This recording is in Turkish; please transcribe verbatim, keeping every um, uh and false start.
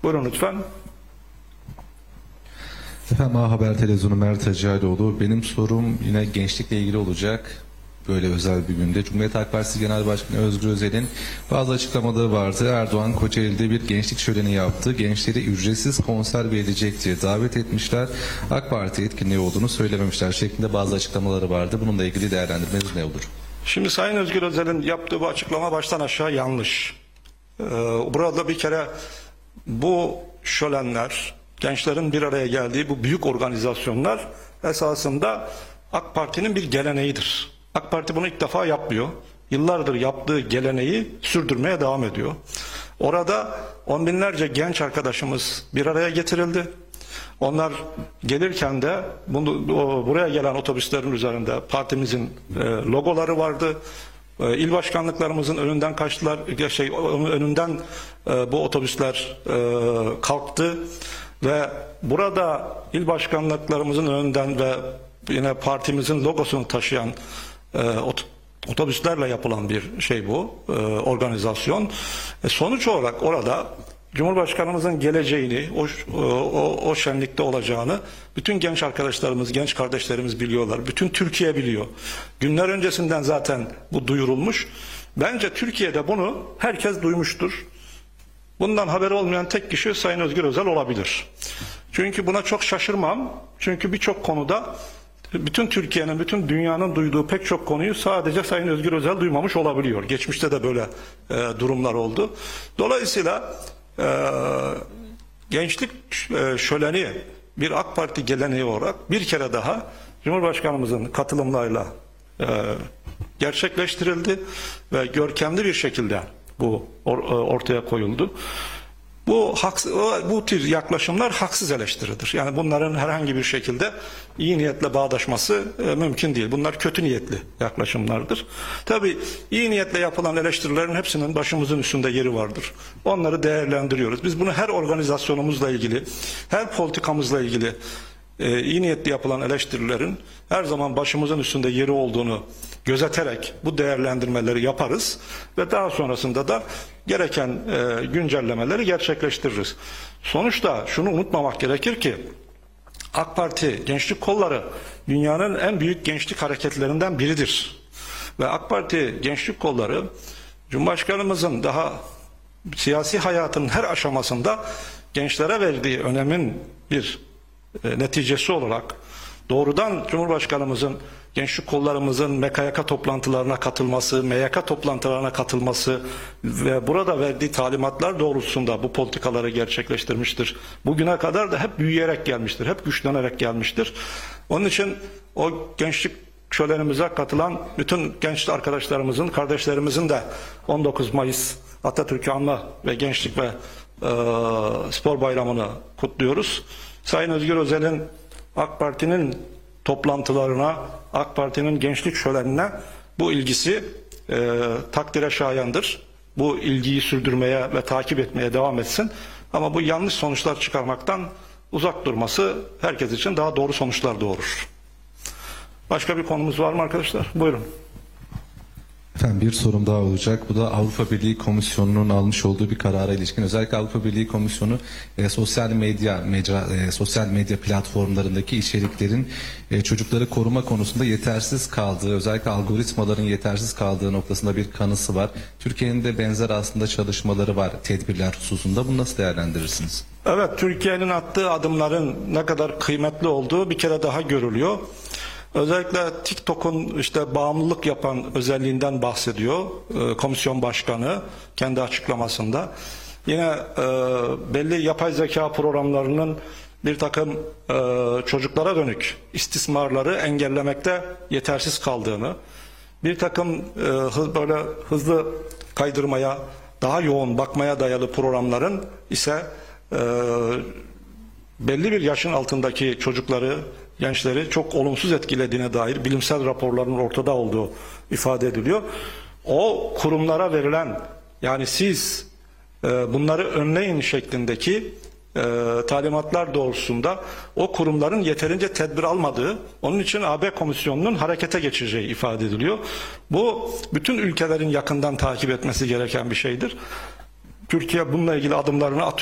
Buyurun lütfen. Efendim, A Haber Televizyonu Mert Hacıoğlu. Benim sorum yine gençlikle ilgili olacak. Böyle özel bir günde Cumhuriyet Halk Partisi Genel Başkanı Özgür Özel'in bazı açıklamaları vardı. Erdoğan Kocaeli'de bir gençlik şöleni yaptı. Gençleri ücretsiz konser verilecek diye davet etmişler. AK Parti etkinliği olduğunu söylememişler şeklinde bazı açıklamaları vardı. Bununla ilgili değerlendirmeniz ne olur? Şimdi Sayın Özgür Özel'in yaptığı bu açıklama baştan aşağı yanlış. Ee, burada bir kere bu şölenler, gençlerin bir araya geldiği bu büyük organizasyonlar esasında AK Parti'nin bir geleneğidir. AK Parti bunu ilk defa yapmıyor. Yıllardır yaptığı geleneği sürdürmeye devam ediyor. Orada on binlerce genç arkadaşımız bir araya getirildi. Onlar gelirken de bunu, buraya gelen otobüslerin üzerinde partimizin e, logoları vardı. E, il başkanlıklarımızın önünden kaçtılar. Şey, önünden e, bu otobüsler e, kalktı ve burada il başkanlıklarımızın önünden ve yine partimizin logosunu taşıyan e, otobüslerle yapılan bir şey bu e, organizasyon. E, sonuç olarak orada Cumhurbaşkanımızın geleceğini, o, o, o şenlikte olacağını bütün genç arkadaşlarımız, genç kardeşlerimiz biliyorlar. Bütün Türkiye biliyor. Günler öncesinden zaten bu duyurulmuş. Bence Türkiye'de bunu herkes duymuştur. Bundan haberi olmayan tek kişi Sayın Özgür Özel olabilir. Çünkü buna çok şaşırmam. Çünkü birçok konuda bütün Türkiye'nin, bütün dünyanın duyduğu pek çok konuyu sadece Sayın Özgür Özel duymamış olabiliyor. Geçmişte de böyle e, durumlar oldu. Dolayısıyla e, gençlik e, şöleni bir AK Parti geleneği olarak bir kere daha Cumhurbaşkanımızın katılımlarıyla e, gerçekleştirildi ve görkemli bir şekilde bu or, ortaya koyuldu. Bu haksız, bu tür yaklaşımlar haksız eleştiridir. Yani bunların herhangi bir şekilde iyi niyetle bağdaşması e, mümkün değil. Bunlar kötü niyetli yaklaşımlardır. Tabii iyi niyetle yapılan eleştirilerin hepsinin başımızın üstünde yeri vardır. Onları değerlendiriyoruz. Biz bunu her organizasyonumuzla ilgili, her politikamızla ilgili e, iyi niyetli yapılan eleştirilerin her zaman başımızın üstünde yeri olduğunu gözeterek bu değerlendirmeleri yaparız ve daha sonrasında da gereken e, güncellemeleri gerçekleştiririz. Sonuçta şunu unutmamak gerekir ki AK Parti gençlik kolları dünyanın en büyük gençlik hareketlerinden biridir. Ve AK Parti gençlik kolları Cumhurbaşkanımızın daha siyasi hayatının her aşamasında gençlere verdiği önemin bir e, neticesi olarak doğrudan Cumhurbaşkanımızın gençlik kollarımızın M K Y K toplantılarına katılması, M Y K toplantılarına katılması ve burada verdiği talimatlar doğrultusunda bu politikaları gerçekleştirmiştir. Bugüne kadar da hep büyüyerek gelmiştir, hep güçlenerek gelmiştir. Onun için o gençlik şölenimize katılan bütün genç arkadaşlarımızın, kardeşlerimizin de on dokuz Mayıs Atatürk'ü anma ve gençlik ve e, spor bayramını kutluyoruz. Sayın Özgür Özel'in AK Parti'nin toplantılarına, AK Parti'nin gençlik şölenine bu ilgisi e, takdire şayandır. Bu ilgiyi sürdürmeye ve takip etmeye devam etsin. Ama bu yanlış sonuçlar çıkarmaktan uzak durması herkes için daha doğru sonuçlar doğurur. Başka bir konumuz var mı arkadaşlar? Buyurun. Efendim, bir sorum daha olacak. Bu da Avrupa Birliği Komisyonu'nun almış olduğu bir karara ilişkin. Özellikle Avrupa Birliği Komisyonu e, sosyal medya mecra, e, sosyal medya platformlarındaki içeriklerin e, çocukları koruma konusunda yetersiz kaldığı, özellikle algoritmaların yetersiz kaldığı noktasında bir kanısı var. Türkiye'nin de benzer aslında çalışmaları var tedbirler hususunda. Bunu nasıl değerlendirirsiniz? Evet, Türkiye'nin attığı adımların ne kadar kıymetli olduğu bir kere daha görülüyor. Özellikle TikTok'un işte bağımlılık yapan özelliğinden bahsediyor e, komisyon başkanı kendi açıklamasında. Yine e, belli yapay zeka programlarının bir takım e, çocuklara dönük istismarları engellemekte yetersiz kaldığını, bir takım e, hı, böyle hızlı kaydırmaya, daha yoğun bakmaya dayalı programların ise e, belli bir yaşın altındaki çocukları, gençleri çok olumsuz etkilediğine dair bilimsel raporların ortada olduğu ifade ediliyor. O kurumlara verilen, yani siz e, bunları önleyin şeklindeki e, talimatlar doğrultusunda o kurumların yeterince tedbir almadığı, onun için A B Komisyonu'nun harekete geçeceği ifade ediliyor. Bu bütün ülkelerin yakından takip etmesi gereken bir şeydir. Türkiye bununla ilgili adımlarını atıyor.